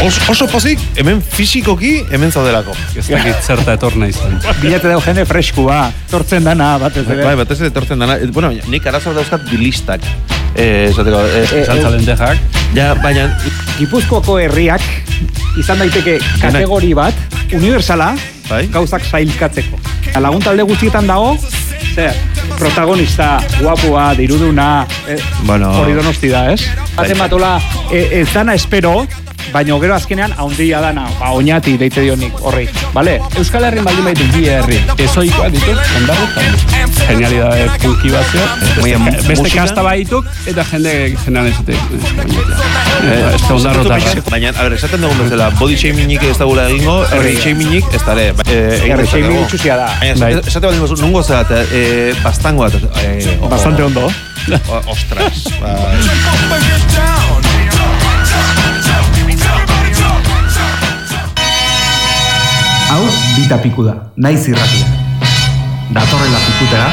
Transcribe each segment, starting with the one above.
Oso pozik, hemen fisikoki, hemen zaudelako. Ez dakit zerta etorna izan. Bilate dau jende freskua, tortzen dana, batez ere. Bai, batez ere tortzen dana. Bueno, nik arazo dauzkat bilistak. Esateko... Saltza lentejak. Ja, baina... Gipuzkoako herriak izan daiteke kategori bat, universala, gauzak sailkatzeko. Lagun talde guztietan dago, protagonista, guapua, diruduna, hori donosti da, ez? Baten batola, ez dana espero, baina gero azkenean haundia dana, oinati deite dionik horri, bale? Euskal Herri baldin baitu bi herri, ezoikoa dituk, ondarretan. Genialidade punki bat zeo. Beste kasta baituk, eta jende generan ezatek. Ez da ondarrotarra. Baina, a ver, esaten dugun bezala, body shamingik ez dagula egingo, herri shamingik ez dare. Herri shaming itxusia da. Esate baldin gozu, nungo zelat, bastango bat. Bastante ondo. Ostras. Hau, bita piku da, naiz irratia. Datorrela pikutera.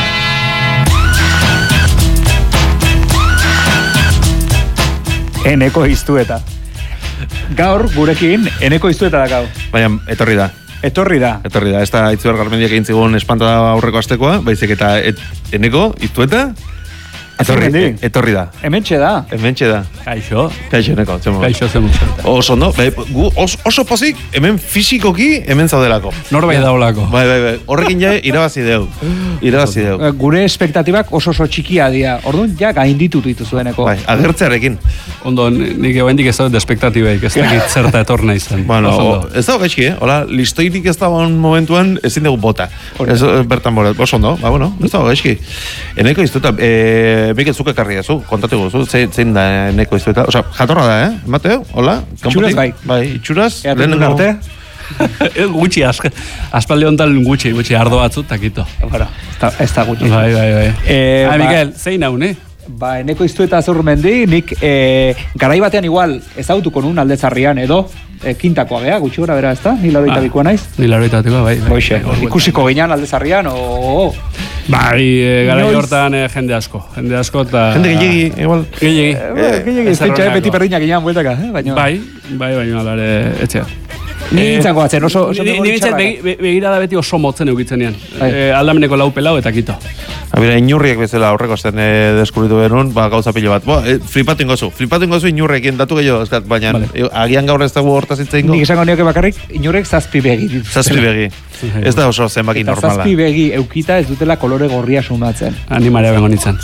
Eneko iztueta. Gaur, gurekin, Eneko iztueta da gau. Baina, etorri da. Etorri da. Ez da Itziber Garmendiak egin zigun espanta aurreko astekoa, baizik eta Eneko iztueta. Etorri da. Hementxe da. Kaixo. Kaixo, Eneko. Kaixo zen muxenta. Oso, no? Oso pozik, hemen fisikoki, hemen zaudelako. Norbait daulako. Bai. Horrekin ja, irabazi deu. Gure espektatibak oso txikia dira. Orduan, ja, gainditut dituzueneko. Bai, agertzearekin. Ondo, nik egoendik ez dut espektatibaik, ez dakit zerta etorna izan. Bueno, ez dago gaizki, Hola, listoirik ez dago momentuan, ezin dugu bota. Ez bertan boret, oso ondo, ez dago gaizki. Eneko iztueta, Mikel, zuke karri zu, kontatu guzu, zein da Eneko iztueta. Osa, jatorra da, Mateo, hola? Itxuraz bai. Bai, itxuraz. Eaten arte? Gutxi, aspalde honetan gutxi, ardo batzu, takito. Bueno, ez da gutxi. Bai. Mikel, zein hau, ne? Ba, Eneko iztueta Azurmendi, nik garai batean igual ezautuko nun Aldezarrian edo, kintakoa gea, gutxi gora bera, ez da? Ni lauroita bikoa naiz? Ni lauroita bikoa, bai. Ikusiko ginean Aldezarrian, Bai, gara hortan jende asko eta... Jende gehiagi, igual. Gehiagi, ez pentsa, beti perdinak ginean bueltaka, Bai, alare, etxea. Ni nintzen goatzen, oso... Ni nintzen begirada beti oso motzen eukitzenean. Aldameneko lau pelau eta kito. Abira, inurriek bezala aurreko zen deskubritu benun, gauza pilo bat. Flipatu ingozu inurrekin, datu gehiago, baina agian gaur ez dago hortaz hitz egingo. Nik esango nioke bakarrik, inurrek 7 begi. 7 begi. Ez da oso zenbaki normala. 7 begi eukita ez dutela kolore gorria sumatzen. Animarea bengo nintzen.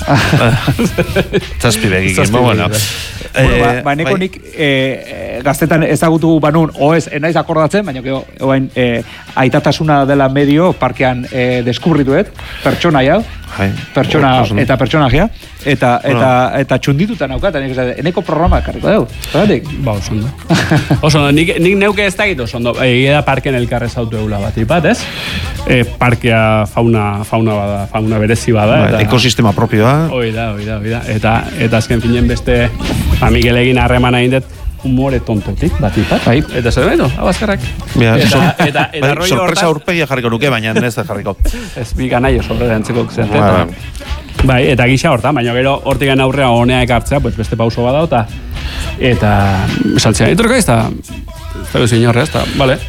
7 begi, bueno. Eneko nik gaztetan ezagutu banun, oez, enaiz akordatzen, baina oain aitatasuna dela medio parkean deskubrituet, pertsonaia, eta pertsonaia, eta txundituta naukatan, Eneko programa karriko dugu. Ba, oso ondo. Oso ondo, nik neuke ez dakit oso ondo. Ega parken elkarrez autu eula bat, ez? Parkea fauna berezi bada. Ekosistema propioa. Oida. Eta azken finen beste Mikel egin harremana indet, humore tontotik, batipat. Eta zer beto, hau azkarrak. Sorpresa aurpegia jarriko nuke, baina ez da jarriko. Ez bi ganai oso antzeko zen. Bai, eta gisa hortan, baina gero hortik aurrea honea ekartzea, beste pauso bada, eta saltzea. Etorka ez da, ez da señor, ez da, vale.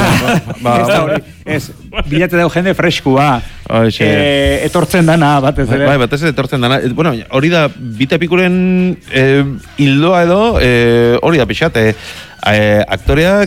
Ez, bilate dau jende freskua, etortzen dana, batez ere. Bai, batez ere etortzen dana. Bueno, hori da, bita pikuren hildoa edo, hori da pixat, aktoreak,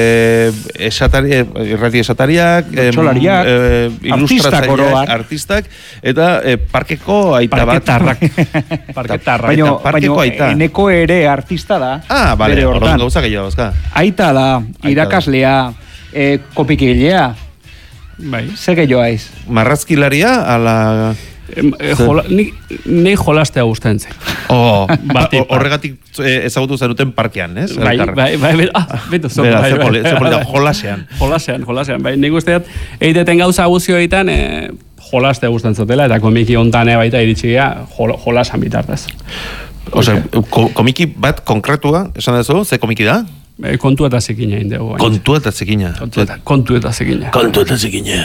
irrati esatariak, ilustratzaileak, artistak, eta parkeko aita bat. Baina Eneko ere artista da. Bale, horren gauza gehiago, bazka. Aita da, irakaslea, kopikilea. Bai. Ze gehiago aiz? Marrazkilaria, ala... Nei jolastea guztain zen. Horregatik ezagutu zenuten parkean, ez? Bai, beto zoko. Jolasean. Jolasean, bai. Nik usteat, eiteten gauza guzio egiten, jolastea guztain zutela, eta komiki ontan baita iritsia jolasan bitartez. Komiki bat konkretua, esan dezu, ze komiki da? Kontu eta zekina indegu. Kontu eta zekina. Kontu eta zekina.